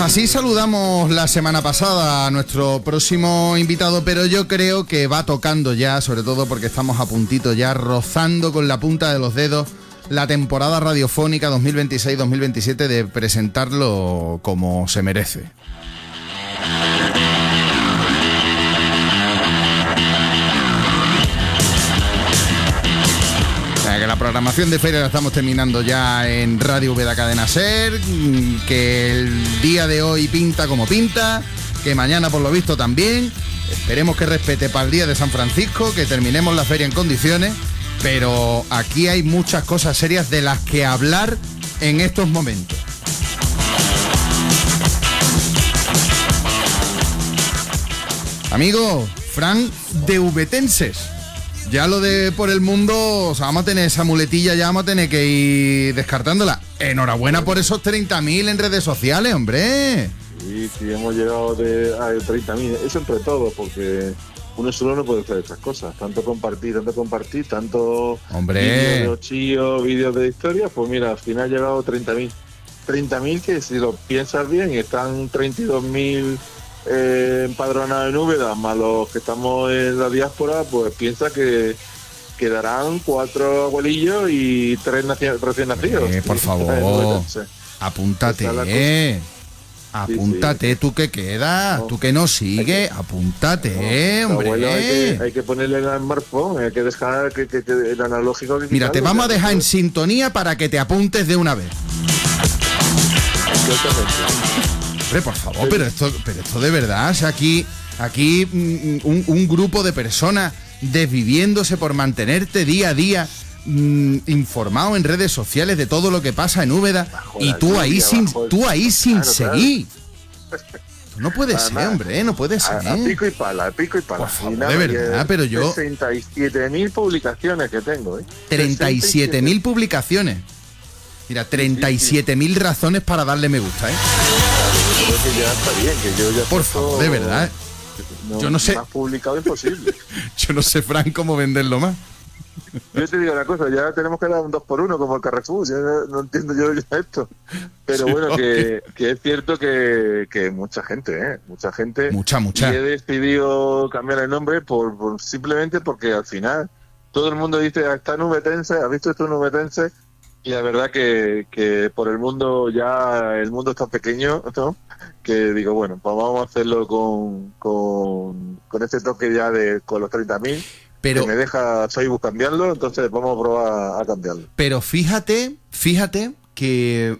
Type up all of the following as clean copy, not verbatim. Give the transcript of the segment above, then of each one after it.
así saludamos la semana pasada a nuestro próximo invitado, pero yo creo que va tocando ya, sobre todo porque estamos a puntito ya, rozando con la punta de los dedos la temporada radiofónica 2026-2027 de presentarlo como se merece. Que la programación de feria la estamos terminando ya en Radio Úbeda Cadena Ser, que el día de hoy pinta como pinta, que mañana por lo visto también. Esperemos que respete para el día de San Francisco, que terminemos la feria en condiciones, pero aquí hay muchas cosas serias de las que hablar en estos momentos. Amigo, Fran de Ubetenses. Ya lo de por el mundo, o sea, vamos a tener esa muletilla, ya vamos a tener que ir descartándola. Enhorabuena por esos 30.000 en redes sociales, hombre. Sí, hemos llegado a 30.000. Eso entre todos, porque uno solo no puede hacer estas cosas. Tanto compartir, tanto hombre, vídeos de ochillos, vídeos de historia. Pues mira, al final ha llegado 30.000. 30.000 que si lo piensas bien, están 32.000... empadronados en Úbeda, más los que estamos en la diáspora, pues piensa que quedarán 4 abuelillos y 3 recién nacidos. Por favor, apúntate, apúntate, sí. Tú que quedas, no. Tú que no sigues, apúntate, hombre. Abuelo, hay que ponerle el smartphone, hay que dejar que el analógico. Que mira, te vamos a dejar en sintonía para que te apuntes de una vez. Hombre, por favor, pero esto de verdad, o sea, aquí un grupo de personas desviviéndose por mantenerte día a día informado en redes sociales de todo lo que pasa en Úbeda, y tú ahí sin seguir. Claro. No puede ser, hombre, no puede ser. A pico y pala. Por favor, de verdad, pero yo... 67.000 publicaciones que tengo, 37.000 publicaciones. Mira, 37.000 razones para darle me gusta, Creo que ya está bien, que yo ya... Por favor, de verdad. Yo no sé... Más publicado imposible. Yo no sé, Fran, cómo venderlo más. Yo te digo una cosa, ya tenemos que dar un 2x1 como el Carrefour, ya no entiendo yo ya esto. Pero sí, bueno, no. que es cierto que mucha gente. Mucha. Y he decidido cambiar el nombre por simplemente porque al final todo el mundo dice, está en Ubetense, ¿has visto esto en Ubetense? Y la verdad que por el mundo, ya el mundo es tan pequeño, ¿no? Que digo, bueno, pues vamos a hacerlo con este toque ya con los 30.000. Pero que me deja Facebook cambiarlo, entonces vamos a probar a cambiarlo. Pero fíjate que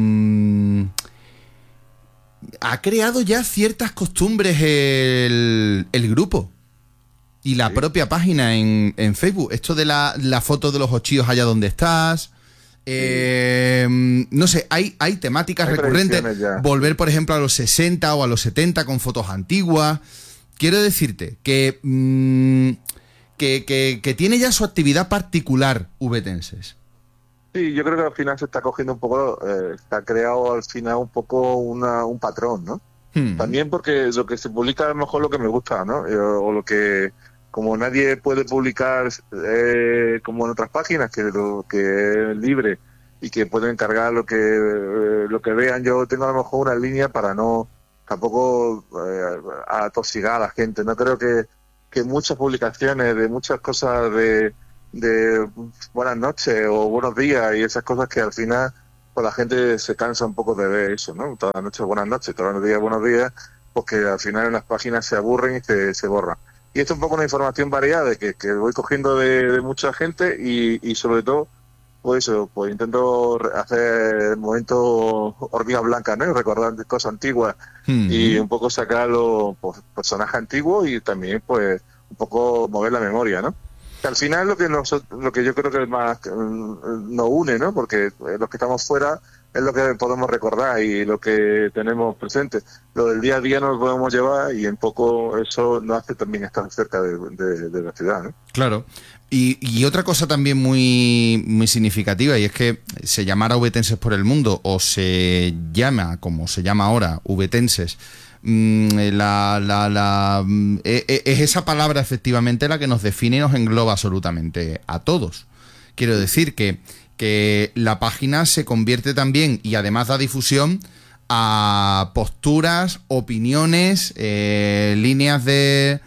ha creado ya ciertas costumbres el grupo y la propia página en Facebook. Esto de la foto de los ochillos allá donde estás. No sé, hay temáticas recurrentes. Volver, por ejemplo, a los 60 o a los 70 con fotos antiguas. Quiero decirte que tiene ya su actividad particular, Ubetenses. Sí, yo creo que al final se está cogiendo un poco, se ha creado al final un poco un patrón, ¿no? También porque lo que se publica a lo mejor lo que me gusta, ¿no? O lo que, como nadie puede publicar como en otras páginas, que lo que es libre y que pueden cargar lo que vean, yo tengo a lo mejor una línea para no tampoco atosigar a la gente. No creo que muchas publicaciones de muchas cosas de buenas noches o buenos días y esas cosas que al final pues la gente se cansa un poco de ver eso, ¿no? Todas las noches buenas noches, todos los días buenos días, porque al final en las páginas se aburren y se borran. Y esto es un poco una información variada que voy cogiendo de mucha gente y sobre todo pues eso, pues intento hacer el momento hormiga blanca, ¿no? Recordar cosas antiguas y un poco sacar los personajes antiguos y también pues un poco mover la memoria, ¿no? Que al final lo que yo creo que más nos une, ¿no? Porque los que estamos fuera es lo que podemos recordar y lo que tenemos presente. Lo del día a día no lo podemos llevar y un poco eso nos hace también estar cerca de la ciudad, ¿no? Claro. Y otra cosa también muy, muy significativa, y es que se llamara Ubetenses por el mundo o se llama, como se llama ahora, Ubetenses, es esa palabra efectivamente la que nos define y nos engloba absolutamente a todos. Quiero decir que la página se convierte también, y además da difusión a posturas, opiniones, líneas de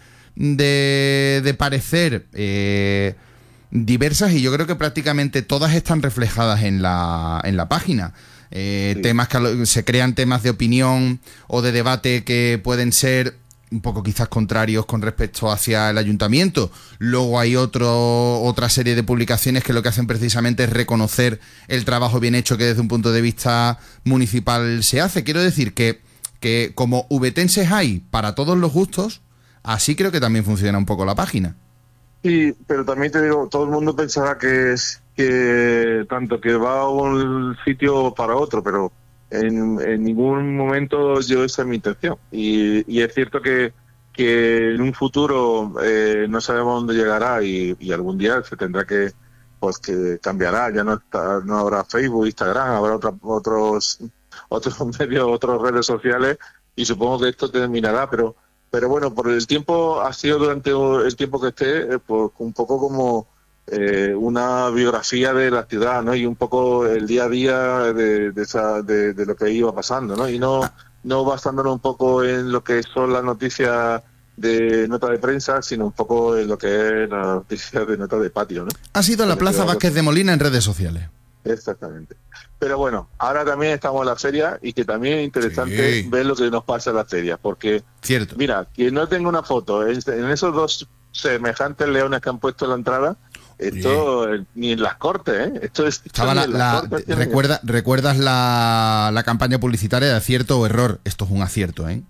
parecer diversas, y yo creo que prácticamente todas están reflejadas en la página. Sí. Temas que se crean temas de opinión o de debate que pueden ser un poco quizás contrarios con respecto hacia el ayuntamiento. Luego hay otra serie de publicaciones que lo que hacen precisamente es reconocer el trabajo bien hecho que desde un punto de vista municipal se hace. Quiero decir que como vetenses hay para todos los gustos, así creo que también funciona un poco la página. Sí, pero también te digo, todo el mundo pensará que tanto que va a un sitio para otro, pero en ningún momento esa es mi intención. Y es cierto que en un futuro no sabemos dónde llegará y algún día se tendrá que cambiará. Ya no habrá Facebook, Instagram, habrá otros medios, otras redes sociales, y supongo que esto terminará, pero bueno, por el tiempo ha sido durante el tiempo que esté, pues un poco como una biografía de la ciudad, ¿no? Y un poco el día a día de lo que iba pasando, ¿no? Y no basándonos un poco en lo que son las noticias de nota de prensa, sino un poco en lo que es la noticia de nota de patio, ¿no? Ha sido la Plaza Vázquez de Molina en redes sociales. Exactamente. Pero bueno, ahora también estamos en la feria, y que también es interesante ver lo que nos pasa en las ferias, porque cierto. Mira, quien no tenga una foto en esos dos semejantes leones que han puesto en la entrada, esto ni en las Cortes, ¿eh? Esto ¿Recuerdas la campaña publicitaria de acierto o error? Esto es un acierto, ¿eh?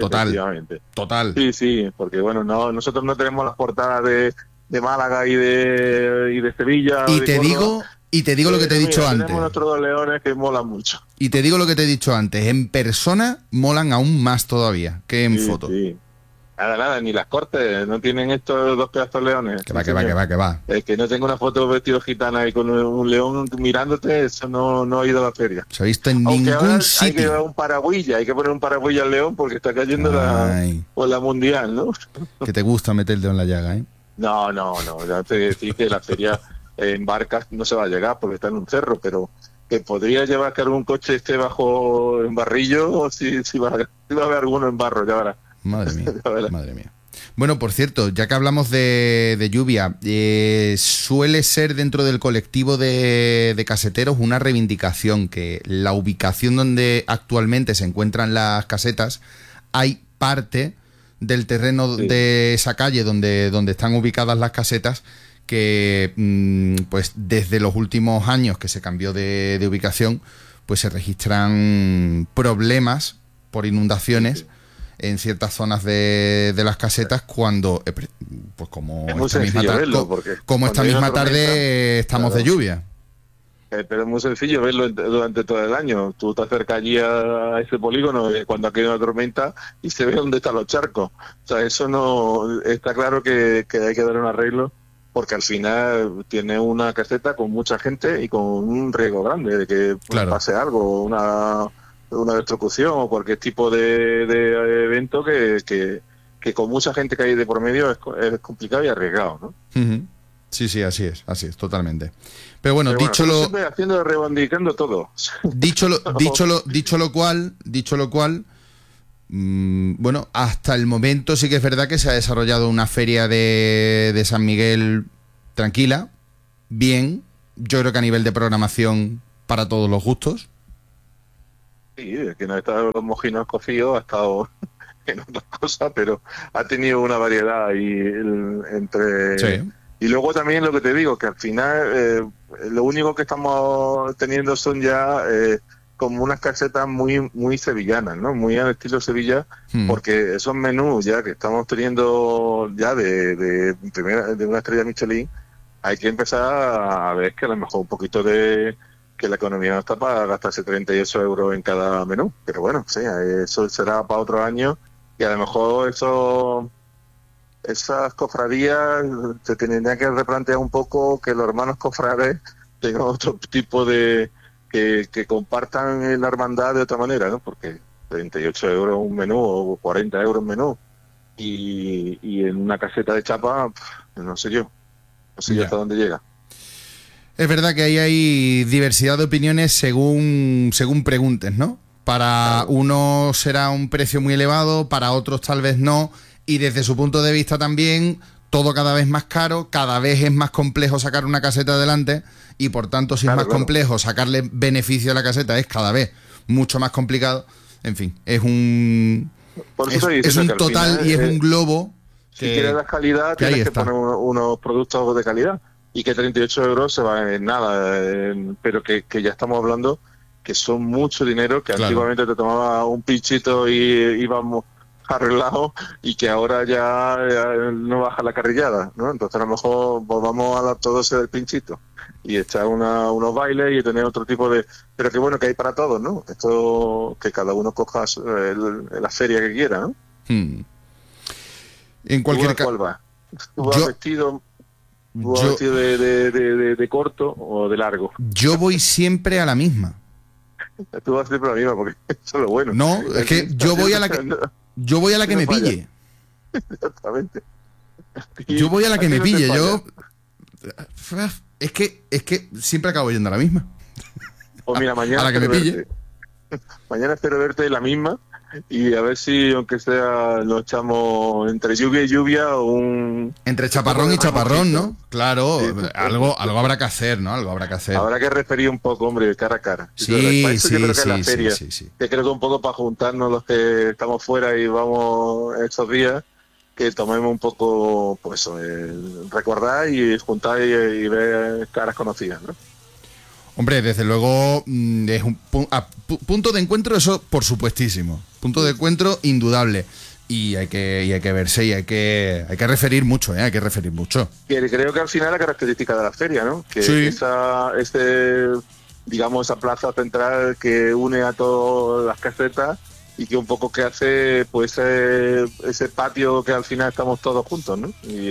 Total. Sí, porque bueno, nosotros no tenemos las portadas de Málaga y de Sevilla. Y te digo lo que te he dicho antes. Tenemos nuestros dos leones que molan mucho. Y te digo lo que te he dicho antes. En persona molan aún más todavía que en foto. Sí. Nada, ni las Cortes no tienen estos dos pedazos leones. Que va. El que no tenga una foto vestido gitana y con un león mirándote, eso no ha ido a la feria. Se ha visto en ningún sitio. Hay que llevar un paragüilla, hay que poner un paragüilla al león porque está cayendo la mundial, ¿no? Que te gusta meter el dedo en la llaga, ¿eh? No, ya te decís que la feria en barcas no se va a llegar porque está en un cerro, pero que podría llevar que algún coche esté bajo en barrillo, o si va a haber alguno en barro, ya verás. Madre mía. Bueno, por cierto, ya que hablamos de lluvia, suele ser dentro del colectivo de caseteros una reivindicación que la ubicación donde actualmente se encuentran las casetas, hay parte del terreno de esa calle donde están ubicadas las casetas que pues desde los últimos años que se cambió de ubicación, pues se registran problemas por inundaciones en ciertas zonas de las casetas cuando pues como esta misma tarde estamos de lluvia. Pero es muy sencillo verlo durante todo el año. Tú te acercas allí a ese polígono cuando ha caído una tormenta y se ve dónde están los charcos. O sea, eso no está claro que hay que dar un arreglo, porque al final tiene una caseta con mucha gente y con un riesgo grande de que pase algo, una destrucción o cualquier tipo de evento que con mucha gente que hay de por medio es complicado y arriesgado, ¿no? Uh-huh. Sí, así es, totalmente. Pero bueno, siempre haciendo, reivindicando todo. Dicho lo cual, bueno, hasta el momento sí que es verdad que se ha desarrollado una feria de San Miguel tranquila, bien, yo creo que a nivel de programación para todos los gustos. Sí, que no ha estado los mojinos cocidos, ha estado en otras cosas, pero ha tenido una variedad ahí entre... Sí. Y luego también lo que te digo, que al final lo único que estamos teniendo son ya como unas casetas muy sevillanas, ¿no? Muy al estilo Sevilla, porque esos menús ya que estamos teniendo ya de una estrella Michelin, hay que empezar a ver que a lo mejor un poquito que la economía no está para gastarse 38 euros en cada menú. Pero bueno, sí, eso será para otro año, y a lo mejor esas cofradías se tendrían que replantear un poco, que los hermanos cofrades tengan otro tipo de... que compartan la hermandad de otra manera, ¿no? Porque 38 euros un menú o 40 euros un menú y en una caseta de chapa, no sé yo hasta dónde llega. Es verdad que ahí hay diversidad de opiniones según preguntes, ¿no? Para unos será un precio muy elevado, para otros tal vez no, y desde su punto de vista también, todo cada vez más caro, cada vez es más complejo sacar una caseta adelante, y por tanto, si es más complejo sacarle beneficio a la caseta, es cada vez mucho más complicado. En fin, es un total y es un globo. Si quieres la calidad, tienes que poner unos productos de calidad. Y que 38 euros se va en nada, pero que ya estamos hablando que son mucho dinero, que antiguamente te tomaba un pinchito y íbamos arreglados, y que ahora ya no baja la carrillada, ¿no? Entonces a lo mejor vamos a dar todo ese del pinchito y echar unos bailes y tener otro tipo de... Pero que bueno, que hay para todos, ¿no? Esto, que cada uno coja la feria que quiera, ¿no? En cualquier caso... ¿Cuál va? ¿Tú vas vestido de corto o de largo? Yo voy siempre a la misma. Tú vas siempre a la misma, porque eso es lo bueno. No, es que yo voy a la que me pille. Exactamente. Yo voy a la que me pille. Es que siempre acabo yendo a la misma. Pues mira, mañana a la que me pille. Mañana espero verte en la misma, y a ver si, aunque sea, nos echamos entre lluvia y lluvia entre chaparrón y chaparrón, ¿no? Claro, sí, algo habrá que hacer, ¿no? Algo habrá que hacer. Habrá que referir un poco, hombre, cara a cara. Sí. Que creo que un poco para juntarnos los que estamos fuera y vamos estos días, que tomemos un poco, pues, recordar y juntar y ver caras conocidas, ¿no? Hombre, desde luego es un punto de encuentro, eso por supuestísimo. Punto de encuentro indudable. Y hay que verse y hay que referir mucho, hay que referir mucho. Creo que al final la característica de la feria, ¿no? Que esa plaza central que une a todas las casetas, y que un poco que hace pues ese patio que al final estamos todos juntos, ¿no? Y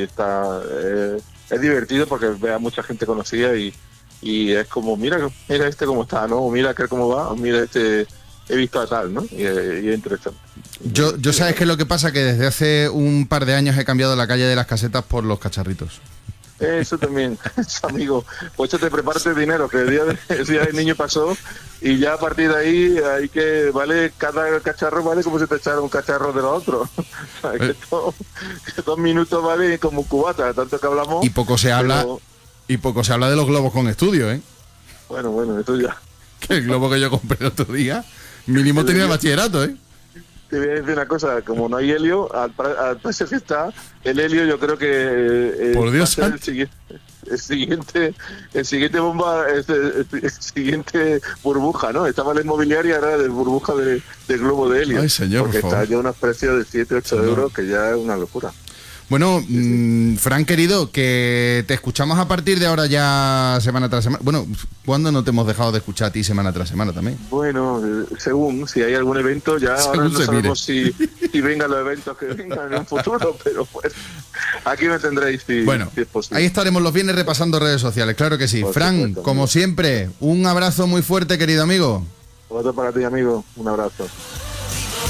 es divertido porque ve a mucha gente conocida y es como, mira este cómo está, ¿no? O mira que cómo va, o mira este, he visto a tal, ¿no? Y es interesante. Yo sabes qué es lo que pasa, que desde hace un par de años he cambiado la calle de las casetas por los cacharritos. Eso también, amigo. Pues te prepárate el dinero, que el día del niño pasó, y ya a partir de ahí hay que, vale, cada cacharro vale como si te echara un cacharro de los otros. Que 2 minutos vale como un cubata, tanto que hablamos. Y poco se habla de los globos con estudio, ¿eh? Bueno, esto ya. Que el globo que yo compré el otro día, mínimo tenía el bachillerato, ¿eh? Te voy a decir una cosa, como no hay helio, al precio que está, el helio yo creo que por Dios, el siguiente bomba, el siguiente burbuja, ¿no? Estaba la inmobiliaria, ahora de burbuja del globo de helio. Ay, señor, porque por está favor. ya unos precios de 7-8 euros, que ya es una locura. Bueno, Fran, querido, que te escuchamos a partir de ahora ya semana tras semana. Bueno, ¿cuándo no te hemos dejado de escuchar a ti semana tras semana también? Bueno, según, si hay algún evento, ya según ahora no sabemos si vengan los eventos que vengan en un futuro, pero pues aquí me tendréis si es posible. Ahí estaremos los viernes repasando redes sociales, claro que sí. Por Fran, supuesto, como siempre, un abrazo muy fuerte, querido amigo. Otro para ti, amigo, un abrazo.